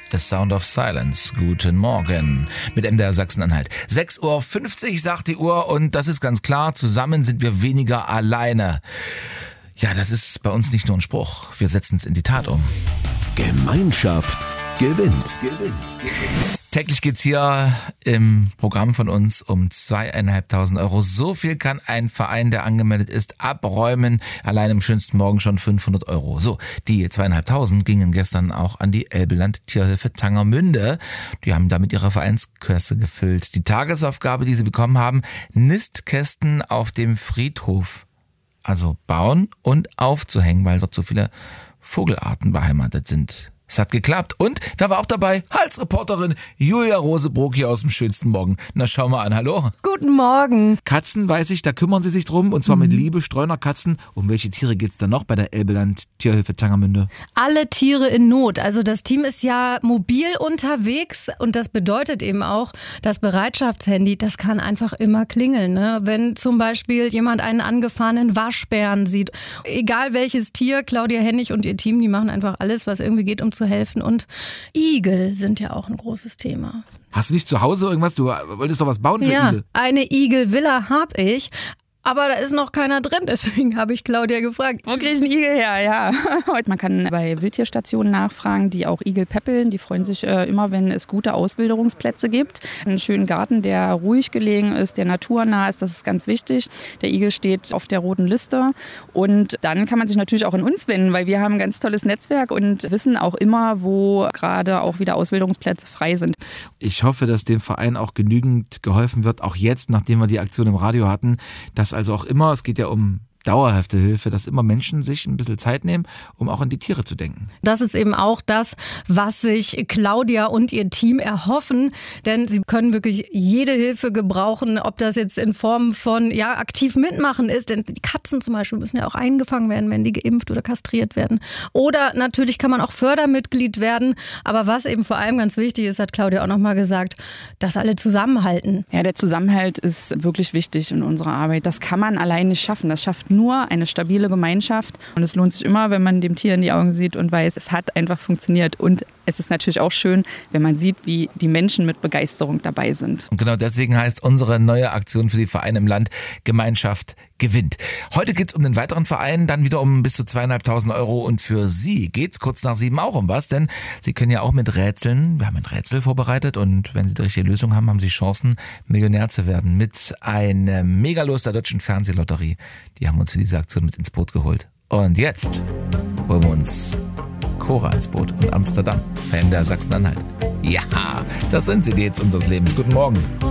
The Sound of Silence. Guten Morgen mit MDR Sachsen-Anhalt. 6.50 Uhr sagt die Uhr und das ist ganz klar, zusammen sind wir weniger alleine. Ja, das ist bei uns nicht nur ein Spruch, wir setzen es in die Tat um. Gemeinschaft gewinnt. Täglich geht's hier im Programm von uns um 2.500 Euro. So viel kann ein Verein, der angemeldet ist, abräumen. Allein im schönsten Morgen schon 500 Euro. So, die 2.500 gingen gestern auch an die Elbeland Tierhilfe Tangermünde. Die haben damit ihre Vereinskasse gefüllt. Die Tagesaufgabe, die sie bekommen haben, Nistkästen auf dem Friedhof. Also bauen und aufzuhängen, weil dort so viele Vogelarten beheimatet sind. Es hat geklappt. Und wer war auch dabei? Halsreporterin Julia Rosebrock hier aus dem schönsten Morgen. Na, schau mal an. Hallo. Guten Morgen. Katzen, weiß ich, da kümmern Sie sich drum. Und zwar mit Liebe, Streunerkatzen. Um welche Tiere geht's dann noch bei der Elbeland Tierhilfe Tangermünde? Alle Tiere in Not. Also das Team ist ja mobil unterwegs. Und das bedeutet eben auch, das Bereitschaftshandy, das kann einfach immer klingeln. Ne? Wenn zum Beispiel jemand einen angefahrenen Waschbären sieht. Egal welches Tier, Claudia Hennig und ihr Team, die machen einfach alles, was irgendwie geht, um zu helfen. Und Igel sind ja auch ein großes Thema. Hast du nicht zu Hause irgendwas? Du wolltest doch was bauen für Ja, Igel. eine Igelvilla habe ich. Aber da ist noch keiner drin, deswegen habe ich Claudia gefragt, wo kriege ich einen Igel her? Ja. Man kann bei Wildtierstationen nachfragen, die auch Igel päppeln. Die freuen sich immer, wenn es gute Auswilderungsplätze gibt. Einen schönen Garten, der ruhig gelegen ist, der naturnah ist, das ist ganz wichtig. Der Igel steht auf der roten Liste. Und dann kann man sich natürlich auch an uns wenden, weil wir haben ein ganz tolles Netzwerk und wissen auch immer, wo gerade auch wieder Auswilderungsplätze frei sind. Ich hoffe, dass dem Verein auch genügend geholfen wird, auch jetzt, nachdem wir die Aktion im Radio hatten, dass also auch immer, es geht ja um dauerhafte Hilfe, dass immer Menschen sich ein bisschen Zeit nehmen, um auch an die Tiere zu denken. Das ist eben auch das, was sich Claudia und ihr Team erhoffen, denn sie können wirklich jede Hilfe gebrauchen, ob das jetzt in Form von aktiv mitmachen ist, denn die Katzen zum Beispiel müssen ja auch eingefangen werden, wenn die geimpft oder kastriert werden. Oder natürlich kann man auch Fördermitglied werden, aber was eben vor allem ganz wichtig ist, hat Claudia auch nochmal gesagt, dass alle zusammenhalten. Ja, der Zusammenhalt ist wirklich wichtig in unserer Arbeit. Das kann man allein nicht schaffen. Das schafft nur eine stabile Gemeinschaft. Und es lohnt sich immer, wenn man dem Tier in die Augen sieht und weiß, es hat einfach funktioniert. Und es ist natürlich auch schön, wenn man sieht, wie die Menschen mit Begeisterung dabei sind. Und genau deswegen heißt unsere neue Aktion für die Vereine im Land Gemeinschaft gewinnt. Heute geht es um den weiteren Verein, dann wieder um bis zu 2.500 Euro. Und für Sie geht es kurz nach 7 auch um was, denn Sie können ja auch mit Rätseln, wir haben ein Rätsel vorbereitet und wenn Sie die richtige Lösung haben, haben Sie Chancen, Millionär zu werden mit einem Megalos der Deutschen Fernsehlotterie. Die haben uns für diese Aktion mit ins Boot geholt. Und jetzt holen wir uns Cora ins Boot und Amsterdam bei MDR Sachsen-Anhalt. Ja, das sind sie, die jetzt unseres Lebens. Guten Morgen.